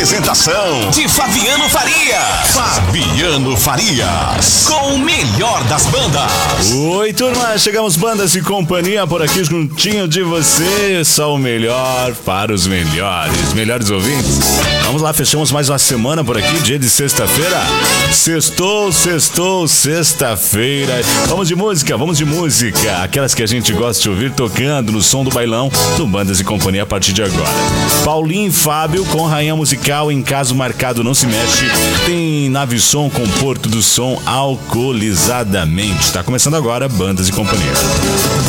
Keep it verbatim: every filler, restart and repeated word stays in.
Apresentação de Fabiano Farias. Fabiano Farias, com o melhor das bandas. Oi, turma, chegamos Bandas e Companhia por aqui juntinho de você. Só o melhor para os melhores, melhores ouvintes. Vamos lá, fechamos mais uma semana por aqui, dia de sexta-feira. Sextou, sextou, sexta-feira. Vamos de música, vamos de música. Aquelas que a gente gosta de ouvir tocando no som do bailão do Bandas e Companhia a partir de agora. Paulinho e Fábio com Rainha Musical, Em Caso Marcado Não Se Mexe. Tem Navisson com Porto do Som, Alcoolizadamente. Tá começando agora Bandas e Companhia.